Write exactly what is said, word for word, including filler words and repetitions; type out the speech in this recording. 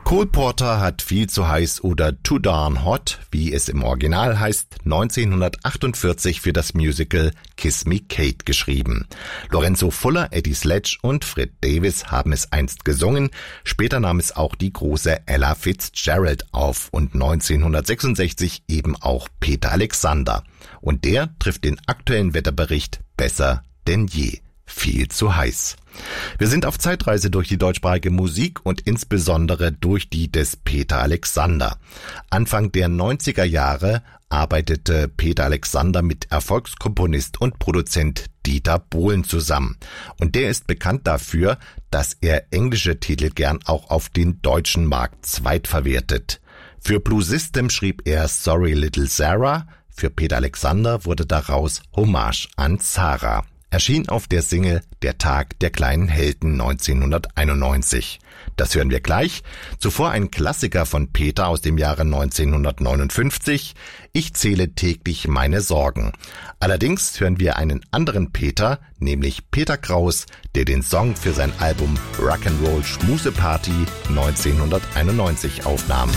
Cole Porter hat Viel zu heiß oder Too Darn Hot, wie es im Original heißt, neunzehnhundertachtundvierzig für das Musical Kiss Me Kate geschrieben. Lorenzo Fuller, Eddie Sledge und Fred Davis haben es einst gesungen, später nahm es auch die große Ella Fitzgerald auf und neunzehnhundertsechsundsechzig eben auch Peter Alexander. Und der trifft den aktuellen Wetterbericht besser denn je. Viel zu heiß. Wir sind auf Zeitreise durch die deutschsprachige Musik und insbesondere durch die des Peter Alexander. Anfang der neunziger Jahre arbeitete Peter Alexander mit Erfolgskomponist und Produzent Dieter Bohlen zusammen. Und der ist bekannt dafür, dass er englische Titel gern auch auf den deutschen Markt zweitverwertet. Für Blue System schrieb er Sorry Little Sarah, für Peter Alexander wurde daraus Hommage an Sarah. Erschien auf der Single Der Tag der kleinen Helden neunzehnhunderteinundneunzig. Das hören wir gleich. Zuvor ein Klassiker von Peter aus dem Jahre neunzehnhundertneunundfünfzig. Ich zähle täglich meine Sorgen. Allerdings hören wir einen anderen Peter, nämlich Peter Kraus, der den Song für sein Album Rock'n'Roll Schmuseparty neunzehnhunderteinundneunzig aufnahm.